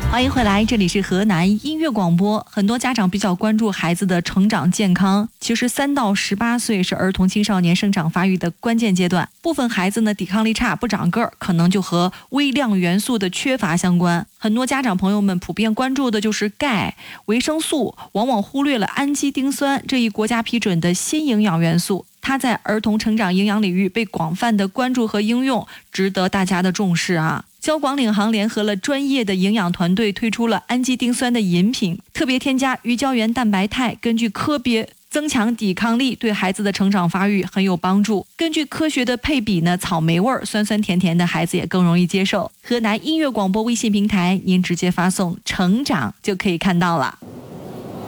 欢迎回来，这里是河南音乐广播。很多家长比较关注孩子的成长健康，其实3到18岁是儿童青少年生长发育的关键阶段。部分孩子呢抵抗力差，不长个儿，可能就和微量元素的缺乏相关。很多家长朋友们普遍关注的就是钙、维生素，往往忽略了氨基丁酸这一国家批准的新营养元素。它在儿童成长营养领域被广泛的关注和应用，值得大家的重视啊。交广领航联合了专业的营养团队，推出了氨基丁酸的饮品，特别添加鱼胶原蛋白肽，根据科别增强抵抗力，对孩子的成长发育很有帮助。根据科学的配比呢，草莓味酸酸甜甜的孩子也更容易接受。河南音乐广播微信平台，您直接发送成长就可以看到了。